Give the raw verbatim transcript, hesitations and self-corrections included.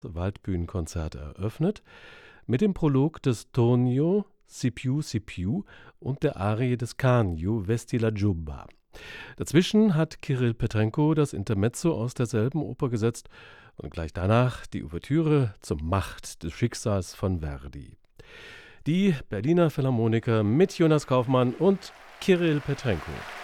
Waldbühnenkonzert eröffnet mit dem Prolog des Tonio Si più si più und der Arie des Canio Vesti la giubba. Dazwischen hat Kirill Petrenko das Intermezzo aus derselben Oper gesetzt und gleich danach die Ouvertüre zur Macht des Schicksals von Verdi. Die Berliner Philharmoniker mit Jonas Kaufmann und Kirill Petrenko.